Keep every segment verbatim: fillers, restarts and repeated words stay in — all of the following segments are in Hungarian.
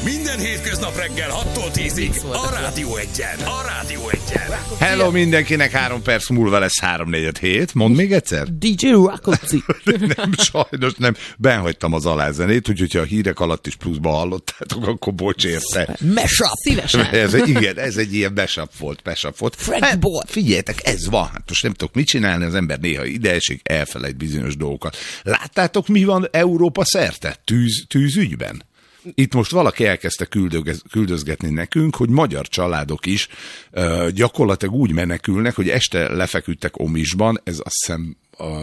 Minden hétköznap reggel hattól tízig a Rádió Egyen. A Rádió Egyen. Hello mindenkinek, három perc múlva lesz három negyven hét. Mondd még egyszer. dé dzsé Rákóczi. Nem, sajnos nem. Benhagytam az alázenét, úgyhogy ha a hírek alatt is pluszba hallottátok, akkor bocs érte. Mashup. Szívesen. Ez, igen, ez egy ilyen mashup volt, mashup volt. French boy. Figyeljetek, ez van. Hát most nem tudok mit csinálni, az ember néha ide esik, elfelejt bizonyos dolgokat. Láttátok, mi van Európa szerte tűz, tűzügyben? Itt most valaki elkezdte küldöz, küldözgetni nekünk, hogy magyar családok is uh, gyakorlatilag úgy menekülnek, hogy este lefeküdtek Omisban, ez azt hiszem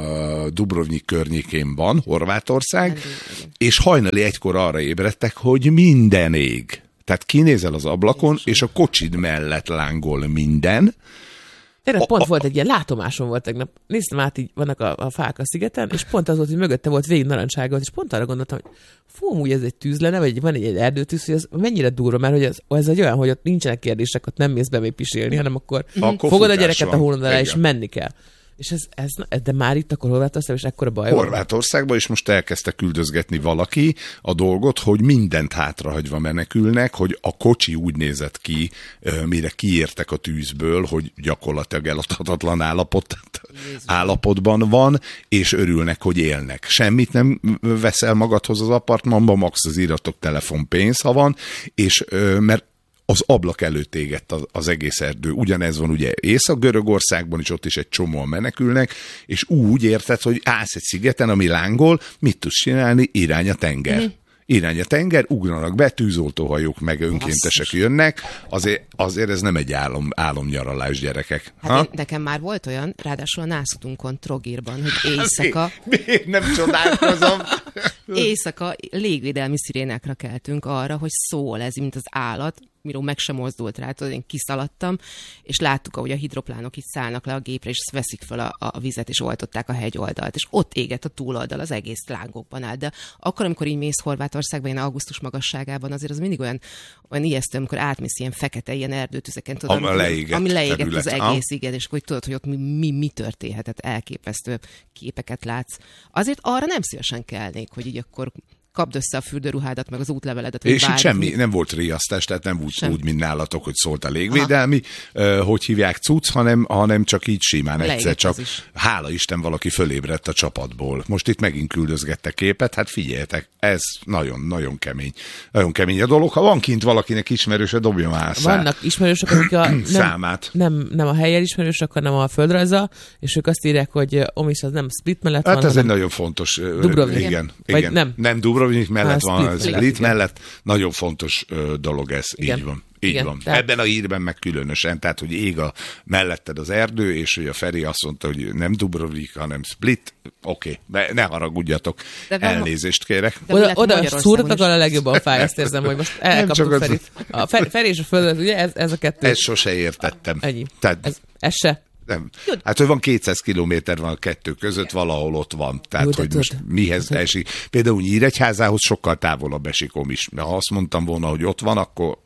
a Dubrovnik környékén van, Horvátország, és hajnali egykor arra ébredtek, hogy minden ég. Tehát kinézel az ablakon, és a kocsid mellett lángol minden. Tényleg pont a, a, volt egy ilyen látomásom volt tegnap. Néztem át, így vannak a, a fák a szigeten, és pont az volt, hogy mögötte volt végig narancsága, és pont arra gondoltam, hogy fú, amúgy ez egy tűz lenne, vagy van egy, egy erdőtűz, hogy ez mennyire durva, mert hogy ez, ez egy olyan, hogy ott nincsenek kérdések, ott nem mész be még pisilni, hanem akkor, akkor fogod a gyereket van a hónod alá, és menni kell. És ez, ez, de már itt akkor Horvátországban is ekkora baj van? Horvátországban is most elkezdte küldözgetni valaki a dolgot, hogy mindent hátrahagyva menekülnek, hogy a kocsi úgy nézett ki, mire kiértek a tűzből, hogy gyakorlatilag eladhatatlan állapot, állapotban van, és örülnek, hogy élnek. Semmit nem veszel magadhoz az apartmanba, max az iratok telefonpénz, ha van, és mert az ablak előtt égett az, az egész erdő. Ugyanez van ugye Észak-Görögországban is, ott is egy csomóan menekülnek, és úgy érted, hogy állsz egy szigeten, ami lángol, mit tudsz csinálni? Irány a tenger. Mm. Irány a tenger, ugranak be, tűzoltóhajók meg önkéntesek jönnek, azért, azért ez nem egy álom, álomnyaralás, gyerekek. Hát én, nekem már volt olyan, ráadásul a Nászutunkon, Trogirban, hogy éjszaka... Mi, miért nem csodálkozom? Éjszaka légvédelmi szirénákra keltünk arra, hogy szól ez, mint az állat, miről meg sem mozdult rá, tudod, én kiszaladtam, és láttuk, ahogy a hidroplánok itt szállnak le a gépre, és veszik fel a, a vizet, és oltották a hegyoldalt, és ott égett a túloldal, az egész lángokban áll. De akkor, amikor így mész Horvátországban, ilyen augusztus magasságában, azért az mindig olyan, olyan ijesztő, amikor átmész ilyen fekete, ilyen erdőtüzeken, tudod, ami leégett, ami leégett terület. az egész, igen, és hogy tudod, hogy ott mi, mi, mi történhetett, elképesztő képeket látsz. Azért arra nem szívesen kelnék, hogy így akkor kapd össze a fürdőruhádat, meg az útleveledet. És itt semmi, nem volt riasztás, tehát nem úgy, úgy mint nálatok, hogy szólt a légvédelmi, uh, hogy hívják cucc, hanem, hanem csak így simán Leégett egyszer, csak is. Hála Isten valaki fölébredt a csapatból. Most itt megint küldözgette képet, hát figyeljetek, ez nagyon-nagyon kemény. Nagyon kemény a dolog. Ha van kint valakinek ismerőse, dobja már szá. Vannak ismerősök, akik a nem, számát. Nem, nem a helyen ismerősök, hanem a földrajza, és ők azt írják, hogy Omis az nem Split mellett hát van, ez egy hanem nagyon fontos. Dubrovnik. Igen, Vagy igen. nem. Nem Dubrovnik mellett Há, van, Split, Split, Split mellett. Nagyon fontos ö, dolog ez. Igen. Így van. Így Igen, van. tehát... Ebben a hírben meg különösen, tehát, hogy ég a melletted az erdő, és hogy a Feri azt mondta, hogy nem Dubrovnik, hanem Split. Oké, okay. Ne haragudjatok. De elnézést kérek. Oda, oda szúrtak a legjobban fáj, azt érzem, hogy most elkaptuk az... Ferit. A Feri, Feri és a Föld, ugye ez, ez a kettő. Ezt sose értettem. Ennyi. Tehát... Ez, ez se. Nem. Hát, hogy van kétszáz kilométer van a kettő között, valahol ott van. Tehát, Jó, hogy most mihez esik. Például Nyíregyházához sokkal távolabb esik Omis. Ha azt mondtam volna, hogy ott van, akkor...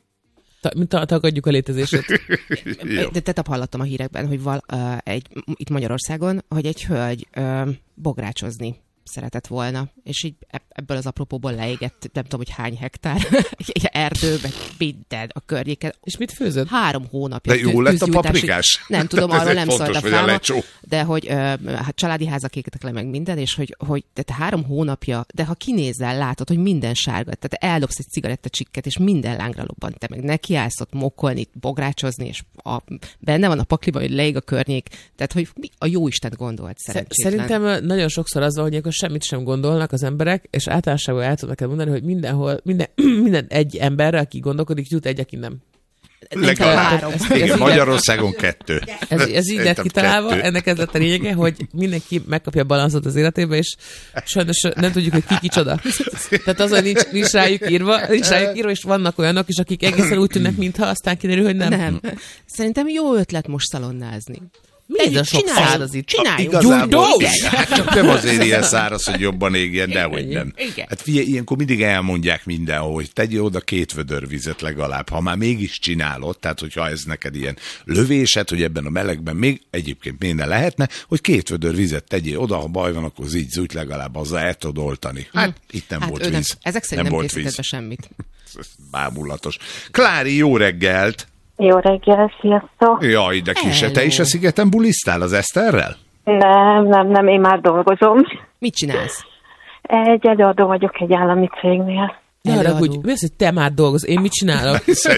Mint tagadjuk a létezését. De tetap hallottam a hírekben, hogy val, uh, egy, itt Magyarországon, hogy egy hölgy uh, bográcsozni szeretett volna, és így ebből az apropóból leégett, nem tudom, hogy hány hektár erdőbe, minden a környéken. És mit főzött? Három hónapja. De jó lett a paprikás? Nem tudom, arról nem fontos, szólt a hogy fáma, a de hogy uh, hát családi házak égtek le meg minden, és hogy, hogy tehát három hónapja, de ha kinézel, látod, hogy minden sárga, tehát eldobsz egy cigarettacsikket, és minden lángra lobbant, te meg nekiállsz ott mokolni, bográcsozni, és a, benne van a pakliban, hogy leég a környék, tehát hogy mi a jóisten gondolt szerencsétlen. Szerintem nagyon sokszor az van, hogy akkor semmit sem gondolnak az emberek, és általánosságban el tudom neked mondani, hogy mindenhol, minden, minden egy emberre, aki gondolkodik, jut egy, aki nem. Legalább. Igen, Magyarországon kettő. Ez, ez így lett kitalálva, kettő. Ennek ez lett a lényege, hogy mindenki megkapja a balanszot az életébe, és sajnos nem tudjuk, hogy ki kicsoda. Tehát az, hogy nincs, nincs rájuk írva, nincs rájuk írva, és vannak olyanok is, akik egészen úgy tűnnek, mintha aztán kiderül, hogy nem. Nem. Szerintem jó ötlet most szalonnázni. Mi ez a sok száraz itt? Csináljunk. Igazából, hát csak nem azért ilyen száraz, hogy jobban égjen, dehogy nem. Igen. Hát figyelj, ilyenkor mindig elmondják mindenhol, hogy tegyél oda két vödör vizet legalább, ha már mégis csinálod, tehát hogyha ez neked ilyen lövésed, hogy ebben a melegben még egyébként minden lehetne, hogy két vödör vizet tegyél oda, ha baj van, akkor így zújt legalább azzal el tudod oltani. Hát itt nem hát volt víz. Nem, ezek szerint nem, nem volt készített víz. be semmit. bámulatos. Klári, jó reggelt! Jó reggel, sziasztok! Jaj, de kise, te is a szigeten bulisztál az Eszterrel? Nem, nem, nem, én már dolgozom. Mit csinálsz? Egy előadó vagyok egy állami cégnél. Ne haragudj, mi az, hogy te már dolgozol? Én mit csinálok?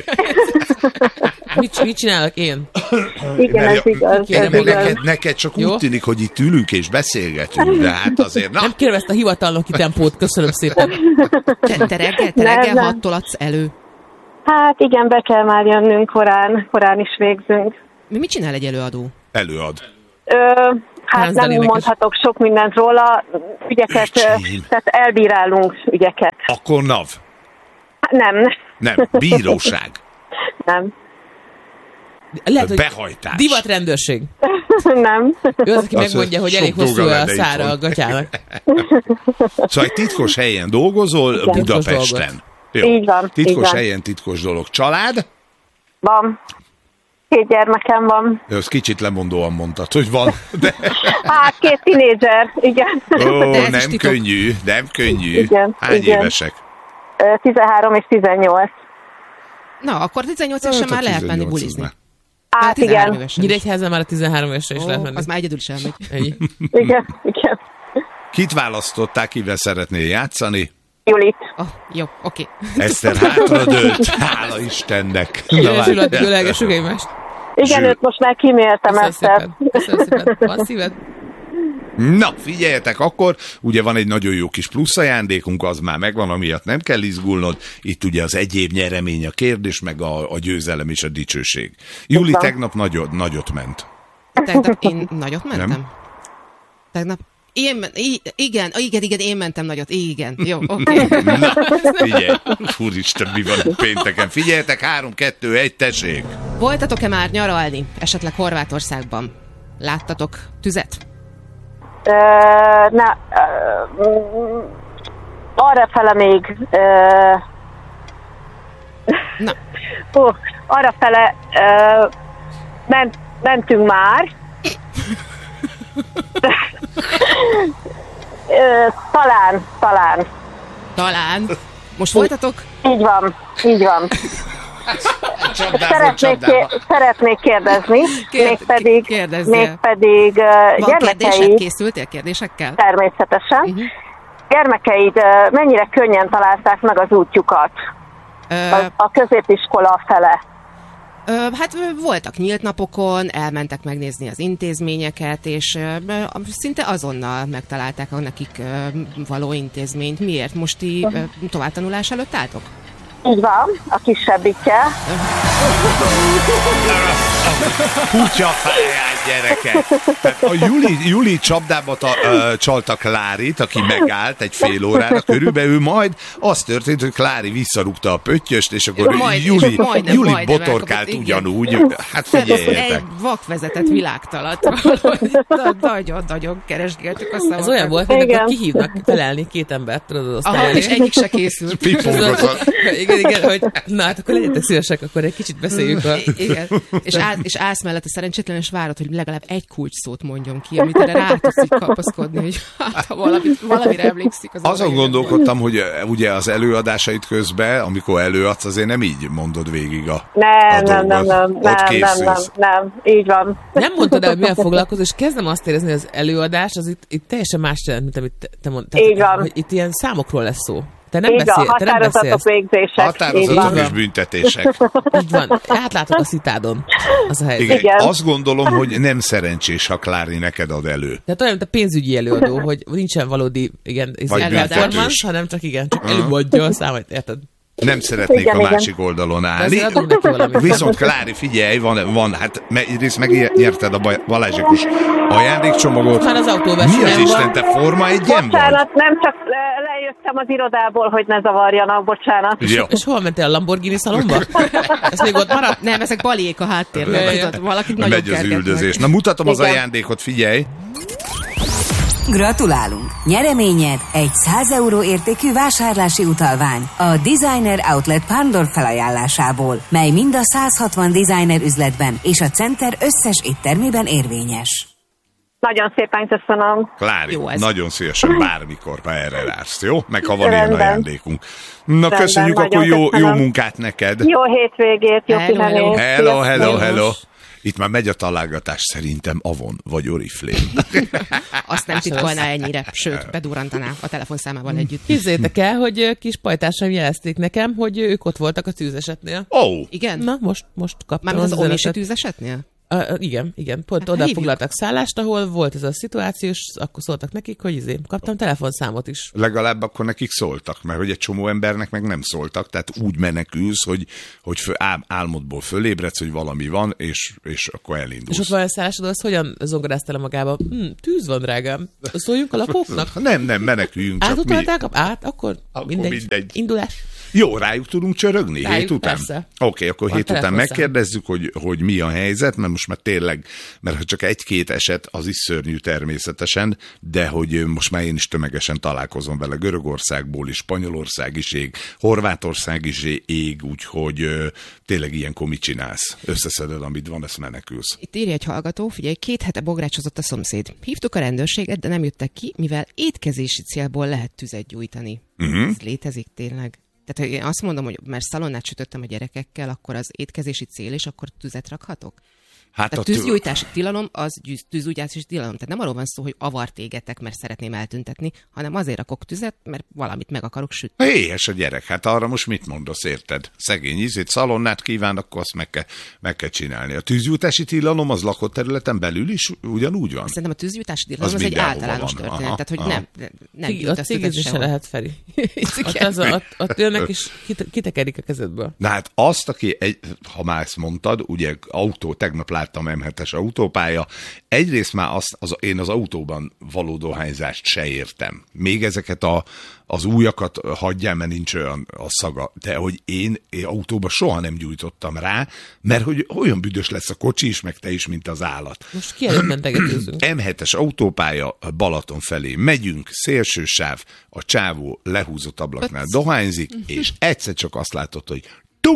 mit, mit csinálok én? Igen, ez igaz. Kérem, ez igaz. neked, neked csak Jó? úgy tűnik, hogy itt ülünk és beszélgetünk, de hát azért, na. Nem kérem ezt a hivatalnoki tempót, köszönöm szépen. Te, te reggel, te Nem, reggel nem. hattól adsz elő. Hát igen, be kell már jönnünk, korán, korán is végzünk. Mi mit csinál egy előadó? Előad. Ö, hát Tánzdal nem énekes. mondhatok sok mindent róla, ügyeket, ö, Öcsém. tehát elbírálunk ügyeket. Akkor NAV. Hát nem, Nem, bíróság. nem, Lehet, hogy Behajtás. divatrendőrség. nem. Ő az, aki Az megmondja, hogy sok elég dolga hosszú a lenne szára itthon. a gatyának. Szóval egy titkos helyen dolgozol Igen. Budapesten. Jó. Így van, Titkos így van. helyen titkos dolog. Család? Van. Két gyermekem van. Ezt kicsit lemondóan mondtad, hogy van. De, Hát két tinédzser, igen. ó, De ez is nem titok. könnyű, nem könnyű. Igen, Hány igen. évesek? Ö, tizenhárom és tizennyolc. Na, akkor tizennyolc évesen Hát a már lehet menni tizennyolc az bulizni. már. Hát tizenhárom igen, évesen is. Nyíregyházán már a tizenhárom évesre is Ó, lehet menni. az már egyedül is elmegy. Ennyi. igen, igen. Kit választották, kivel szeretnél játszani? Julit. Oh, jó, oké. Eszter hátradőlt, hála Istennek. Szívesül a várj. ölelgessük egymást. Igen, Zsül. őt most már kiméltem Köszönöm ezt. szépen. Köszönöm szépen. Van szíved? Na, figyeljetek, akkor ugye van egy nagyon jó kis plusz ajándékunk, az már megvan, amiatt nem kell izgulnod. Itt ugye az egyéb nyeremény a kérdés, meg a, a győzelem és a dicsőség. Júli van. tegnap nagyot, nagyot ment. Tegnap én nagyot mentem? Nem? Tegnap én men- i- igen, igen, igen, én mentem nagyot. Igen, jó, oké. Na, figyelj, úristen, mi van pénteken? Figyeljetek, három, kettő, egy, tessék. Voltatok-e már nyaralni, esetleg Horvátországban? Láttatok tüzet? Ö, na, ö, mm, arra fele még... Ö, Na, ó, arra fele ö, ment, mentünk már. Ö, talán, talán. talán. Most voltatok? Így van, így van. Csapdából, Szeretnék, csapdába. ké- szeretnék kérdezni, Kérd- mégpedig, kérdezzél. mégpedig uh, Van kérdésed? gyermekeid, Készültél kérdésekkel? természetesen, Mhm. gyermekeid uh, mennyire könnyen találták meg az útjukat Ö, a, a középiskola fele? Ö, hát ö, voltak nyílt napokon, elmentek megnézni az intézményeket, és ö, ö, szinte azonnal megtalálták a nekik ö, való intézményt. Miért? Most ti ö, továbbtanulás előtt álltok? Így van, a kisebbikkel. Kutya fáját, gyerekek. Tehát a Juli, Juli csapdába ta, uh, csalta Klárit, aki megállt egy fél órára körülbelül, majd az történt, hogy Klári visszarúgta a pöttyöst, és akkor Majd- Juli, és majdnem- Juli majdnem botorkált elkapott, igen. ugyanúgy. Hát figyeljetek. Egy vakvezetett világtalat. Nagyon-nagyon keresgéltük a szavakat. Ez olyan volt, hogy Igen. akkor kihívnak felelni két embert, tudod, az osztály Aha, elé. és egyik se készült. Pipógozott. Igen, igen, hogy na hát akkor legyetek szívesek, akkor egy kicsit beszéljük a... I- Igen. És, áll, és állsz mellette szerencsétlen, és várod, hogy legalább egy kulcs szót mondjon ki, amit erre rá tudsz így kapaszkodni, hogy hát, ha valamit, valamire emlékszik. Az Azon elején. gondolkodtam, hogy uh, ugye az előadásait közben, amikor előadsz, azért nem így mondod végig a, Nem, a nem, nem, dolgot. nem, Ott nem, nem, nem, készülsz. nem, így van. Nem mondtad el, hogy mivel foglalkozol, és kezdem azt érezni, hogy az előadás az itt, itt teljesen más jelent, mint amit te, te mondtad. Így van. Hogy itt ilyen számokról lesz szó. Te nem Így van, beszél, te nem határozatok, beszélsz. végzések. Így Határozatok van. és büntetések. Így van. Átlátod a szitádon. Az a helyzet. Igen. Igen. Azt gondolom, hogy nem szerencsés, ha Klári neked ad elő. Tehát olyan, mint a pénzügyi előadó, hogy nincsen valódi, igen, Vagy performance, büntetős. hanem csak igen, csak előadja a számot, érted? Nem szeretnék Igen, a igen. másik oldalon De állni. azért adunk neki valamit. Viszont Klári, figyelj, van, van hát me- egyrészt megnyerted a Baj- Balázsikus ajándékcsomagot. Már az Mi autóversenyen az van. Isten, te Forma egyen vagy? Bocsánat, nem csak le- lejöttem az irodából, hogy ne zavarjanak, bocsánat. Jó. És hol mentél a Lamborghini szalomba? Ez még ott maradt? Nem, ezek balék a háttérben. Ja, ja. tudod, Valakit nagyon Megy az kergetnek. üldözés. Na mutatom az Igen. ajándékot, figyelj. Gratulálunk! Nyereményed egy száz euró értékű vásárlási utalvány a Designer Outlet Pándor felajánlásából, mely mind a száz hatvan designer üzletben és a Center összes éttermében érvényes. Nagyon szépen köszönöm. Klári, Jó ez. nagyon szívesen bármikor, ha erre vársz, jó? Meg ha van Rendben. ilyen ajándékunk. Na, Rendben, köszönjük, nagyon akkor jó, jó köszönöm. munkát neked. Jó hétvégét, jó Hello, hello. pihenést. Hello, hello, Sziasztok. hello. Itt már megy a találgatás, szerintem Avon vagy Oriflame. Azt nem titkolná ennyire, sőt, bedurrantaná a telefonszámával együtt. Képzeljétek el, hogy kis pajtásaim jelezték nekem, hogy ők ott voltak a tűzesetnél. Ó, oh, Igen? Na, most, most kaptam Mármint az omisi üzenetet. tűzesetnél? Uh, igen, igen. Pont Hát, oda hívjuk. foglaltak szállást, ahol volt ez a szituáció, és akkor szóltak nekik, hogy izé, kaptam telefonszámot is. legalább akkor nekik szóltak, mert hogy egy csomó embernek meg nem szóltak, tehát úgy menekülsz, hogy, hogy föl, ál, álmodból fölébredsz, hogy valami van, és, és akkor elindulsz. És ott van a szállásodó, az hogyan zongoráztál le magába? Hm, tűz van, drágám. Szóljunk a lakóknak? Nem, nem, meneküljünk csak mi. Átutalták? Át? Akkor, Akkor mindegy. mindegy. Indulás. Jó, rájuk tudunk csörögni Rájuk, hét után? persze. Oké, okay, akkor A hét után telefonszám. megkérdezzük, hogy, hogy mi a helyzet, mert most már tényleg, mert ha csak egy-két eset, az is szörnyű természetesen, de hogy most már én is tömegesen találkozom vele, Görögországból is, Spanyolország is ég, Horvátország is ég, úgyhogy ö, tényleg ilyenkor mit csinálsz? Összeszeded, amit van, ezt menekülsz. Itt írja egy hallgató, figyelj, két hete bográcsozott a szomszéd. Hívtuk a rendőrséget, de nem jöttek ki, mivel étkezési célból lehet tüzet gyújtani. Uh-huh. Ez létezik tényleg? Tehát ha én azt mondom, hogy mert szalonnát sütöttem a gyerekekkel, akkor az étkezési cél, és akkor tüzet rakhatok? Hát Tehát a tü- tűzgyújtási tilalom, az gyűz- tűzgyújtási tilalom. Tehát nem arról van szó, hogy avart égetek, mert szeretném eltüntetni, hanem azért rakok tüzet, mert valamit meg akarok sütni. Éhes a gyerek, hát arra most mit mondasz, érted? Szegény ízét, szalonnát kíván, akkor azt meg kell, meg kell csinálni. A tűzgyújtási tilalom az lakott területen belül is ugyanúgy van? Szerintem a tűzgyújtási tilalom Az az, az egy mindenhol általános van. történet. Aha, Tehát, hogy aha. nem, nem, nem Ott gyújtasz tüzet cégezni se sehol. lehet, Feri. Ott, az a, ott, ott jönnek és kite- kitekerik a kezedből. Na hát azt, aki, egy, ha már ezt mondtad, ugye autó, tegnap láttam em hetes autópálya, egyrészt már azt, az, én az autóban való dohányzást se értem. Még ezeket a, az újakat hagyjál, mert nincs olyan a szaga, de hogy én, én autóban soha nem gyújtottam rá, mert hogy olyan büdös lesz a kocsi is, meg te is, mint az állat. Most ki előtt mentegetőzünk. em hetes autópálya Balaton felé megyünk, szélső sáv, a csávó lehúzott ablaknál dohányzik, és egyszer csak azt látod, hogy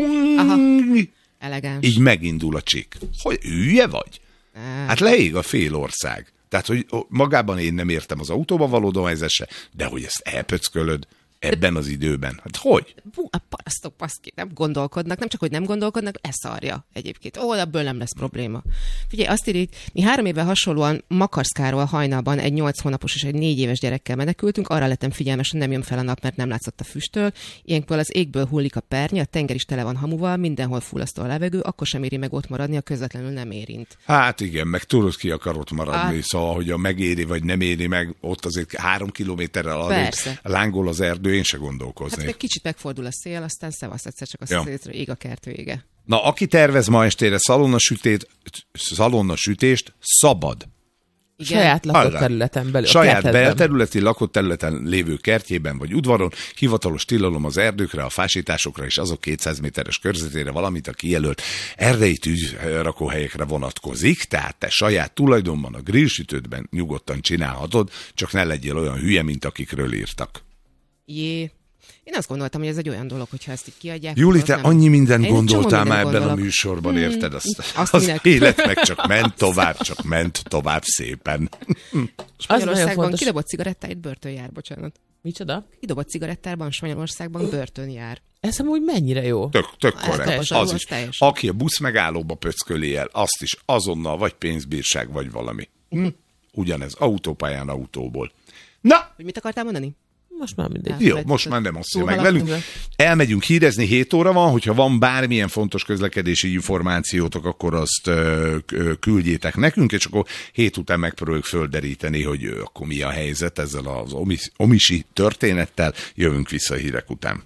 tung, Elegáns. így megindul a csik. Hogy hülye vagy? Hát leég a fél ország. Tehát, hogy magában én nem értem az autóba való dohányzás se, de hogy ezt elpöckölöd ebben az időben. Hát hogy? Bú, a parasztok paszki nem gondolkodnak, nem csak, hogy nem gondolkodnak, eszarja egyébként. Ó, ebből nem lesz probléma. Figyelj, azt írjuk, mi három éve hasonlóan Makarszkáról hajnalban egy nyolc hónapos és egy négy éves gyerekkel menekültünk, arra lettem figyelmes, hogy nem jön fel a nap, mert nem látszott a füsttől. Ilyenkből az égből hullik a pernye, a tenger is tele van hamuval, mindenhol fullasztó a levegő, akkor sem éri meg ott maradni, a közvetlenül nem érint. Hát igen, meg tudod, ki akar ott maradni, Hát. szóval, hogy a megéri vagy nem éri meg, ott azért három kilométerrel arra Persze. lángol az erdő, én se Hát gondolkoznék. meg kicsit megfordul a szél, aztán szevasz egyszer csak a Ja. szétre ég a kert vége. Na, aki tervez ma estére szalonnasütét, szalonnasütést, szabad. Igen. Saját lakott Hallá. területen belül. a Saját kertedben. belterületi lakott területen lévő kertjében vagy udvaron hivatalos tilalom az erdőkre, a fásításokra és azok kétszáz méteres körzetére, valamint a kijelölt erdei tűzrakóhelyekre vonatkozik, tehát te saját tulajdonban a grillsütődben nyugodtan csinálhatod, csak ne legyél olyan hülye, mint akikről írtak. Jé. Én azt gondoltam, hogy ez egy olyan dolog, hogyha ezt így kiadják. Júli, akkor te az nem- annyi mindent Én egy csomó gondoltál már mindent ebben a gondolok. műsorban, érted? Azt, azt az minek? élet meg csak ment tovább, csak ment tovább szépen. Az nagyon Spanyolországban fontos. kidobott cigarettáit börtön jár, bocsánat. Micsoda? Kidobott cigarettában Spanyolországban börtön jár. Ez amúgy mennyire jó. Tök, tök Ez korrekt. teljesen, Az az is. teljesen. Aki a busz megállóba pöcköli el, azt is azonnal vagy pénzbírság, vagy valami. Hm? Ugyanez, autópályán autóból. Na, Hogy mit akartál mondani? Most már mindegy. Hát, jó, vagy- most már nem osztja túl meg haladtunk velünk. le. Elmegyünk hírezni, hét óra van, hogyha van bármilyen fontos közlekedési információtok, akkor azt ö, ö, küldjétek nekünk, és akkor hét után megpróbáljuk földeríteni, hogy ö, akkor mi a helyzet ezzel az omis, omisi történettel. Jövünk vissza a hírek után.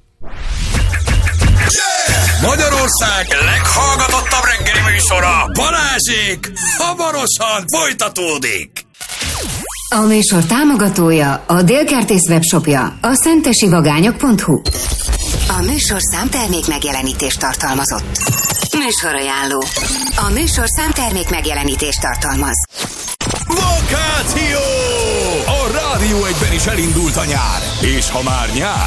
Magyarország leghallgatottabb reggeli műsora, Balázsék, hamarosan folytatódik. A műsor támogatója a Délkertész webshopja, a szentesivagányok pont hu. A műsorszám termék megjelenítést tartalmazott. Műsorajánló. A műsorszám termék megjelenítést tartalmaz. Vakáció! A Rádió egyben is elindult a nyár, és ha már nyár,